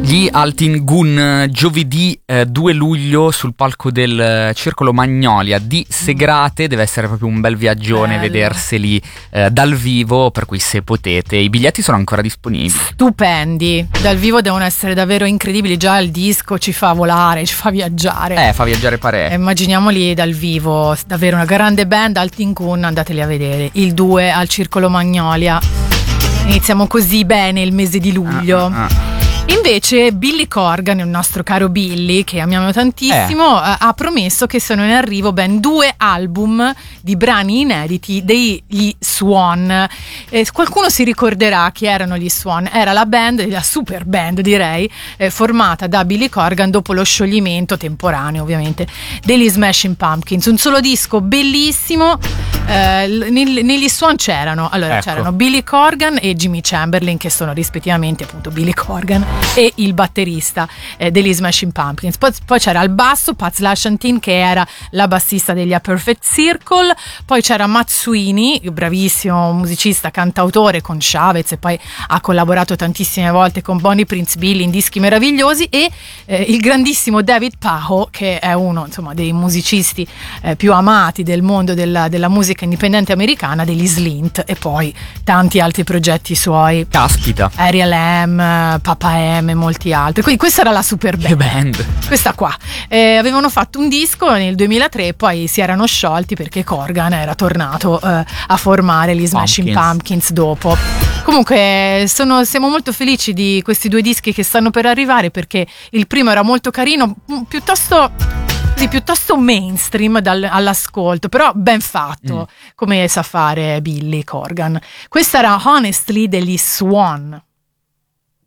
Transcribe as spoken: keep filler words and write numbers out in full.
Gli Altin Gun giovedì eh, due luglio sul palco del eh, Circolo Magnolia di Segrate. Deve essere proprio un bel viaggione Bello. vederseli eh, dal vivo, per cui se potete, i biglietti sono ancora disponibili. Stupendi, dal vivo devono essere davvero incredibili. Già il disco ci fa volare, ci fa viaggiare. Eh, fa viaggiare parecchio. Eh, immaginiamoli dal vivo, davvero una grande band. Altin Gun, andateli a vedere. Il due al Circolo Magnolia. Iniziamo così bene il mese di luglio. Ah, ah, ah. Invece Billy Corgan, il nostro caro Billy, che amiamo tantissimo, eh. ha promesso che sono in arrivo ben due album di brani inediti degli Swan. Eh, qualcuno si ricorderà chi erano gli Swan. Era la band, la super band direi, eh, formata da Billy Corgan dopo lo scioglimento temporaneo ovviamente degli Smashing Pumpkins. Un solo disco bellissimo. Eh, nel, negli Swan c'erano allora ecco. c'erano Billy Corgan e Jimmy Chamberlin, che sono rispettivamente appunto Billy Corgan e il batterista eh, degli Smashing Pumpkins. Poi, poi c'era al basso Pat Slashantin, che era la bassista degli A Perfect Circle. Poi c'era Matt Sweeney, bravissimo musicista, cantautore con Chavez, e poi ha collaborato tantissime volte con Bonnie Prince Billy in dischi meravigliosi, e eh, il grandissimo David Pajo, che è uno insomma dei musicisti eh, più amati del mondo della, della musica indipendente americana, degli Slint, e poi tanti altri progetti suoi. Caspita. Ariel M, Papa M e molti altri. Quindi questa era la super band. Che band. Questa qua. Eh, avevano fatto un disco nel duemilatré, poi si erano sciolti perché Corgan era tornato eh, a formare gli Smashing Pumpkins. Pumpkins dopo. Comunque sono, siamo molto felici di questi due dischi che stanno per arrivare, perché il primo era molto carino, piuttosto così, piuttosto mainstream dal, all'ascolto, però ben fatto, mm. come sa fare Billy Corgan. Questa era Honestly degli Swan.